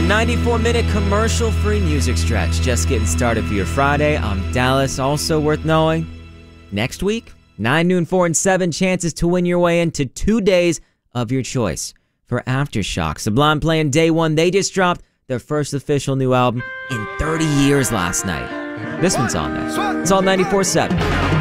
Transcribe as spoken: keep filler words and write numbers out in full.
ninety-four minute commercial-free music stretch. Just getting started for your Friday. I'm Dallas. Also worth knowing, next week, nine, noon, four, and seven, chances to win your way into two days of your choice for Aftershock. Sublime playing day one. They just dropped their first official new album in thirty years last night. This one's on there. It's all ninety-four seven.